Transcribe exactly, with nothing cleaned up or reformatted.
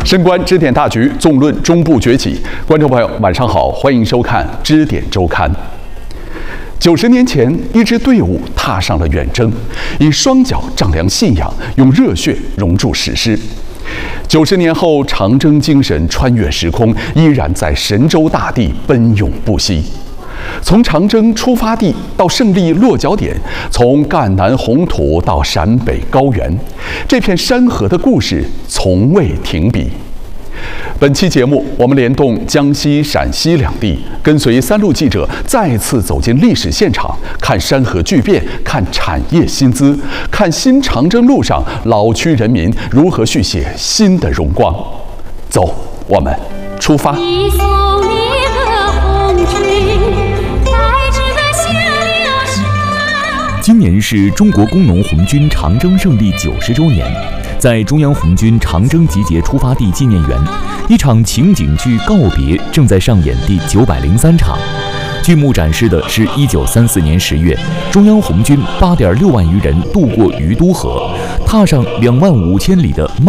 深观支点大局，纵论中部崛起。观众朋友，晚上好，欢迎收看支点周刊。九十年前，一支队伍踏上了远征，以双脚丈量信仰，用热血熔铸史诗。九十年后，长征精神穿越时空，依然在神州大地奔涌不息。从长征出发地到胜利落脚点，从赣南红土到陕北高原，这片山河的故事从未停笔。本期节目，我们联动江西、陕西两地，跟随三路记者再次走进历史现场，看山河巨变，看产业新姿，看新长征路上老区人民如何续写新的荣光。走，我们出发。 今年是中国工农红军长征胜利九十周年，在中央红军长征集结出发地纪念园，一场情景剧告别正在上演第九百零三场。剧目展示的是一九三四年十月，中央红军八点六万余人渡过于都河，踏上两万五千里的漫